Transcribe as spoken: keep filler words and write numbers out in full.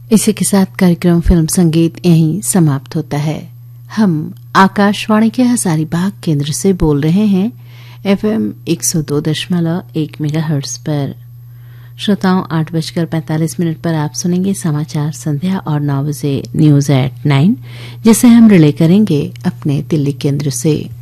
इसी के साथ कार्यक्रम फिल्म संगीत यहीं समाप्त होता है। हम आकाशवाणी के हजारीबाग केंद्र से बोल रहे हैं एफएम एक सौ दो दशमलव एक मेगाहर्ट्ज पर। श्रोताओं, आठ बजकर पैंतालीस मिनट पर आप सुनेंगे समाचार संध्या और नौ बजे न्यूज एट नाइन, जिसे हम रिले करेंगे अपने दिल्ली केंद्र से।